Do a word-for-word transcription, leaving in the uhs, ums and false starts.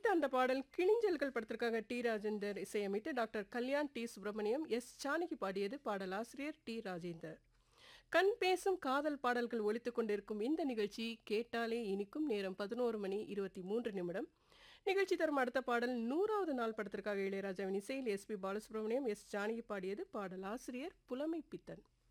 ஒலித்த அந்த பாடல் கிளிஞ்சல்கள் படத்திற்காக டி ராஜேந்தர் இசையமைத்து doctor Kalyan D Subramaniam S Janaki பாடியது. பாடலாசிரியர் டி ராஜேந்தர். கண் பேசும் காதல் பாடல்கள் ஒலித்துக் கொண்டிருக்கும் இந்த நிகழ்ச்சி கேட்டாலே இனிக்கும். நேரம் பதினோரு மணி இருபத்தி மூன்று நிமிடம். நிகழ்ச்சி தரும் அடுத்த பாடல் நூறாவது நாள் படத்திற்காக இளையராஜாவின் இசையில் S B Balasubramaniam S Janaki பாடியது. பாடலாசிரியர் புலமை பித்தன்.